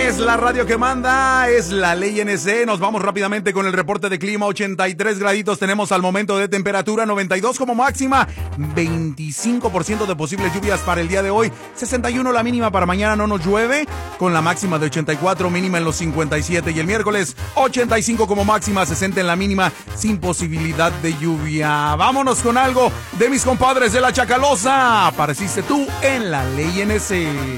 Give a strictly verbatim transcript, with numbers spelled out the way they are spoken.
Es la radio que manda, es la ley N C. Nos vamos rápidamente con el reporte de clima. ochenta y tres graditos tenemos al momento de temperatura, noventa y dos como máxima, veinticinco por ciento de posibles lluvias para el día de hoy, sesenta y uno la mínima para mañana, no nos llueve, con la máxima de ochenta y cuatro, mínima en los cincuenta y siete, y el miércoles ochenta y cinco como máxima, sesenta en la mínima, sin posibilidad de lluvia. Vámonos con algo de mis compadres de La Chacalosa. Apareciste tú en la ley N C.